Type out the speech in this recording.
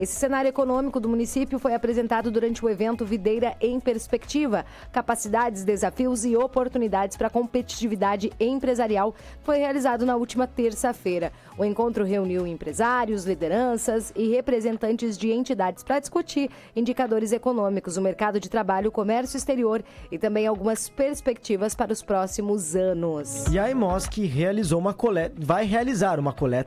Esse cenário econômico do município foi apresentado durante o evento Videira em Perspectiva, capacidades, desafios e oportunidades para a competitividade empresarial, que foi realizado na última terça-feira. O encontro reuniu empresários, lideranças e representantes de entidades para discutir indicadores econômicos, o mercado de trabalho, o comércio exterior e também algumas perspectivas para os próximos anos. E a EMOSC vai realizar uma coleta